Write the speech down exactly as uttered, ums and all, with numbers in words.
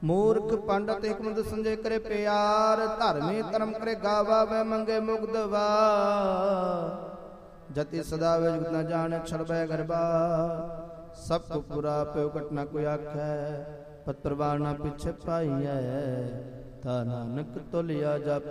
मूर्ख पंडित एक मुद संजय करे प्यार, धर्मी धर्म करे गावा वह मंगे मुग्धवा। जति सदा वे जुगत न जाने क्षण भय गरबा, सब को पूरा प्यो घटना कोई आखै, पत प्रवाह न पीछे पाई है। ता नानक तोलिया जप